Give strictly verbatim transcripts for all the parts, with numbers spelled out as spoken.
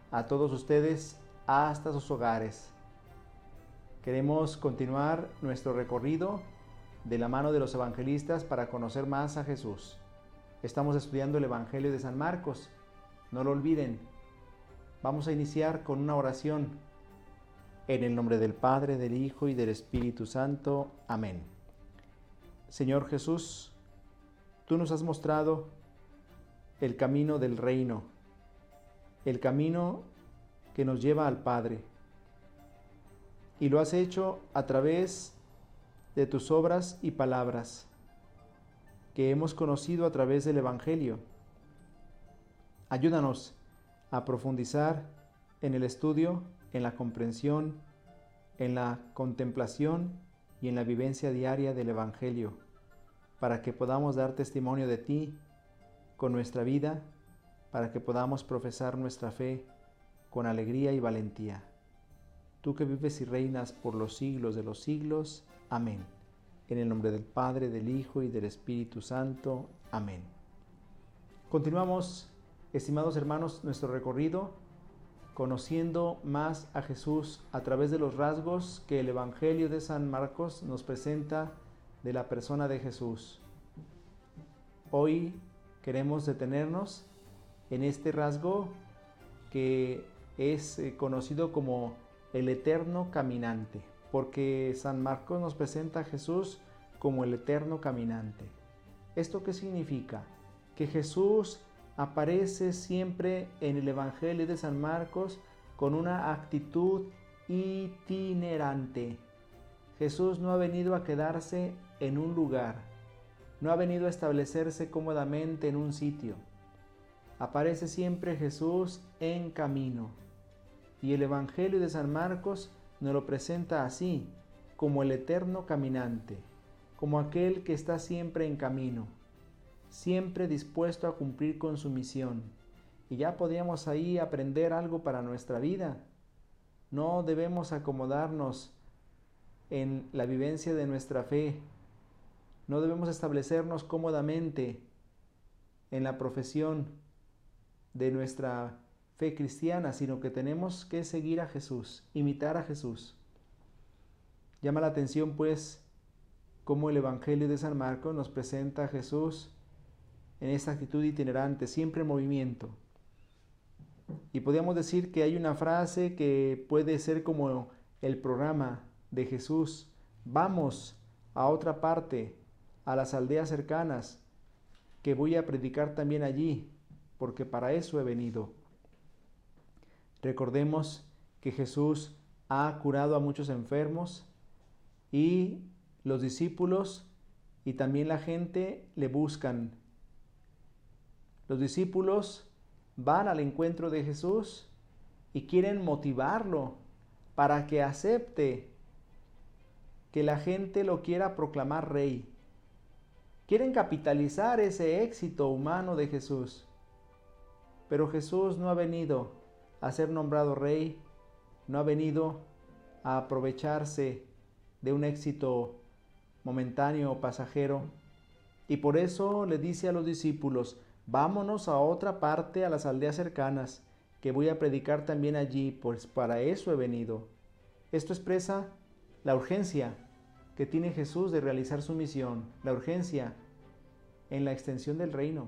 a todos ustedes hasta sus hogares. Queremos continuar nuestro recorrido de la mano de los evangelistas para conocer más a Jesús. Estamos estudiando el Evangelio de San Marcos. No lo olviden. Vamos a iniciar con una oración. En el nombre del Padre, del Hijo y del Espíritu Santo. Amén. Señor Jesús, tú nos has mostrado el camino del reino, el camino que nos lleva al Padre. Y lo has hecho a través de tus obras y palabras, que hemos conocido a través del Evangelio. Ayúdanos a profundizar en el estudio, en la comprensión, en la contemplación y en la vivencia diaria del Evangelio, para que podamos dar testimonio de ti con nuestra vida, para que podamos profesar nuestra fe con alegría y valentía. Tú que vives y reinas por los siglos de los siglos. Amén. En el nombre del Padre, del Hijo y del Espíritu Santo. Amén. Continuamos, estimados hermanos, nuestro recorrido, conociendo más a Jesús a través de los rasgos que el Evangelio de San Marcos nos presenta de la persona de Jesús. Hoy queremos detenernos en este rasgo que es conocido como el eterno caminante, porque San Marcos nos presenta a Jesús como el eterno caminante. ¿Esto qué significa? Que Jesús aparece siempre en el Evangelio de San Marcos con una actitud itinerante. Jesús no ha venido a quedarse en un lugar, no ha venido a establecerse cómodamente en un sitio. Aparece siempre Jesús en camino. Y el Evangelio de San Marcos nos lo presenta así, como el eterno caminante, como aquel que está siempre en camino, siempre dispuesto a cumplir con su misión. Y ya podríamos ahí aprender algo para nuestra vida. No debemos acomodarnos en la vivencia de nuestra fe. No debemos establecernos cómodamente en la profesión de nuestra fe cristiana, sino que tenemos que seguir a Jesús, imitar a Jesús. Llama la atención, pues, cómo el Evangelio de San Marcos nos presenta a Jesús en esta actitud itinerante, siempre en movimiento. Y podríamos decir que hay una frase que puede ser como el programa de Jesús: vamos a otra parte, a las aldeas cercanas, que voy a predicar también allí, porque para eso he venido. Recordemos que Jesús ha curado a muchos enfermos y los discípulos y también la gente le buscan. Los discípulos van al encuentro de Jesús y quieren motivarlo para que acepte que la gente lo quiera proclamar rey. Quieren capitalizar ese éxito humano de Jesús. Pero Jesús no ha venido a ser nombrado rey, no ha venido a aprovecharse de un éxito momentáneo o pasajero. Y por eso le dice a los discípulos: vámonos a otra parte, a las aldeas cercanas, que voy a predicar también allí, pues para eso he venido. Esto expresa la urgencia que tiene Jesús de realizar su misión, la urgencia en la extensión del reino.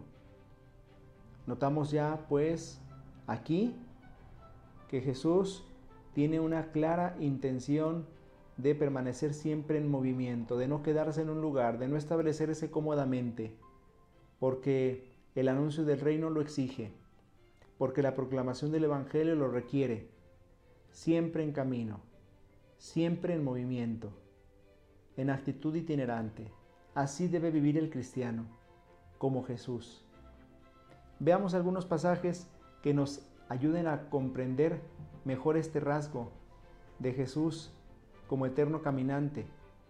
Notamos ya, pues, aquí que Jesús tiene una clara intención de permanecer siempre en movimiento, de no quedarse en un lugar, de no establecerse cómodamente, porque el anuncio del reino lo exige, porque la proclamación del Evangelio lo requiere, siempre en camino, siempre en movimiento, en actitud itinerante. Así debe vivir el cristiano, como Jesús. Veamos algunos pasajes que nos ayuden a comprender mejor este rasgo de Jesús como eterno caminante.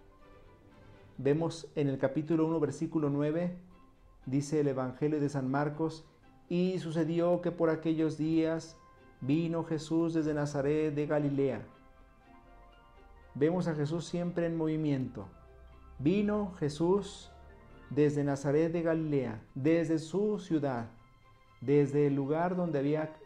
Vemos en el capítulo uno, versículo nueve, dice el Evangelio de San Marcos: y sucedió que por aquellos días vino Jesús desde Nazaret de Galilea. Vemos a Jesús siempre en movimiento. Vino Jesús desde Nazaret de Galilea, desde su ciudad, desde el lugar donde había